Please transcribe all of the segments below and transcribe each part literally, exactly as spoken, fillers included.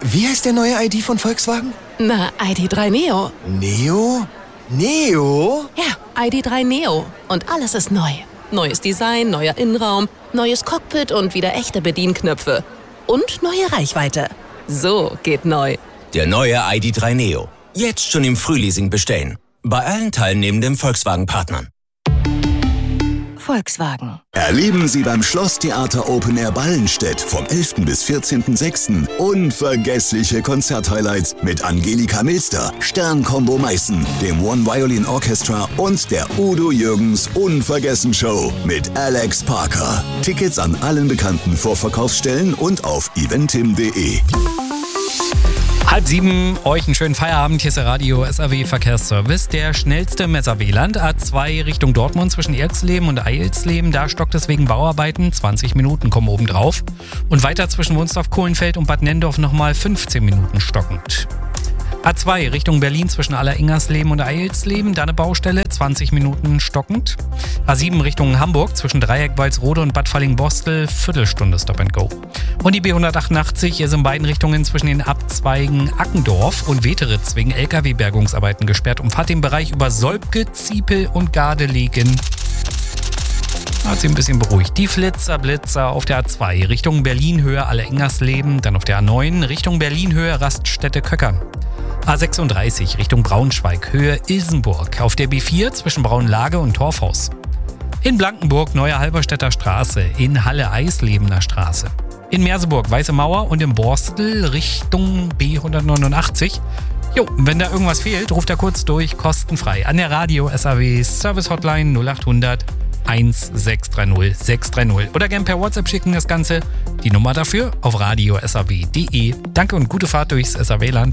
Wie heißt der neue I D von Volkswagen? Na, I D drei Neo. Neo? Neo? Ja, I D drei Neo. Und alles ist neu. Neues Design, neuer Innenraum, neues Cockpit und wieder echte Bedienknöpfe. Und neue Reichweite. So geht neu. Der neue I D drei Neo. Jetzt schon im Frühleasing bestellen. Bei allen teilnehmenden Volkswagen-Partnern. Volkswagen. Erleben Sie beim Schlosstheater Open Air Ballenstedt vom elften bis vierzehnten sechsten unvergessliche Konzerthighlights mit Angelika Milster, Sternkombo Meißen, dem One Violin Orchestra und der Udo Jürgens Unvergessen-Show mit Alex Parker. Tickets an allen bekannten Vorverkaufsstellen und auf eventim punkt de. Halb sieben, euch einen schönen Feierabend. Hier ist der Radio S A W Verkehrsservice. Der schnellste im S A W-Land. A zwei Richtung Dortmund zwischen Erxleben und Eilsleben. Da stockt es wegen Bauarbeiten. zwanzig Minuten kommen oben drauf. Und weiter zwischen Wunstorf, Kohlenfeld und Bad Nendorf nochmal fünfzehn Minuten stockend. A zwei Richtung Berlin zwischen Alleringersleben und Eilsleben. Da eine Baustelle, zwanzig Minuten stockend. A sieben Richtung Hamburg zwischen Dreieck, Walsrode und Bad Falling-Bostel. Viertelstunde Stop and Go. Und die B hundertachtundachtzig ist in beiden Richtungen zwischen den Abzweigen Ackendorf und Weteritz wegen L K W-Bergungsarbeiten gesperrt. Umfahrt den Bereich über Solbke, Ziepel und Gardelegen. Hat sich ein bisschen beruhigt. Die Flitzer, Blitzer auf der A zwei Richtung Berlin-Höhe Alleringersleben. Dann auf der A neun Richtung Berlin-Höhe Raststätte Köckern. A sechsunddreißig Richtung Braunschweig, Höhe Ilsenburg. Auf der B vier zwischen Braunlage und Torfhaus. In Blankenburg Neue Halberstädter Straße. In Halle Eislebener Straße. In Merseburg Weiße Mauer und in Borstel Richtung B hundertneunundachtzig. Jo, wenn da irgendwas fehlt, ruft er kurz durch, kostenfrei. An der Radio S A W Service Hotline null achthundert eins sechs drei null sechs drei null. Oder gern per WhatsApp schicken das Ganze. Die Nummer dafür auf radio s a w punkt de. Danke und gute Fahrt durchs S A W-Land.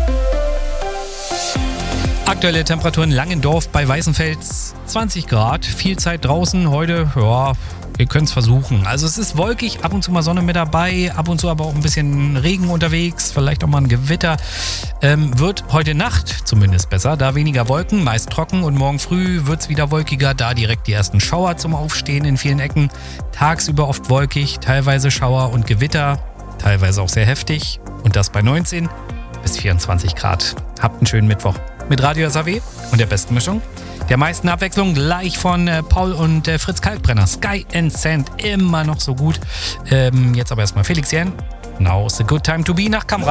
Aktuelle Temperaturen Langendorf bei Weißenfels zwanzig Grad, viel Zeit draußen heute, ja, ihr könnt es versuchen. Also es ist wolkig, ab und zu mal Sonne mit dabei, ab und zu aber auch ein bisschen Regen unterwegs, vielleicht auch mal ein Gewitter. Ähm, wird heute Nacht zumindest besser, da weniger Wolken, meist trocken und morgen früh wird es wieder wolkiger, da direkt die ersten Schauer zum Aufstehen in vielen Ecken. Tagsüber oft wolkig, teilweise Schauer und Gewitter, teilweise auch sehr heftig und das bei neunzehn bis vierundzwanzig Grad. Habt einen schönen Mittwoch. Mit Radio S A W und der besten Mischung. Der meisten Abwechslung gleich von äh, Paul und äh, Fritz Kalkbrenner. Sky and Sand, immer noch so gut. Ähm, jetzt aber erstmal Felix Jähn. Now is a good time to be nach Kamera.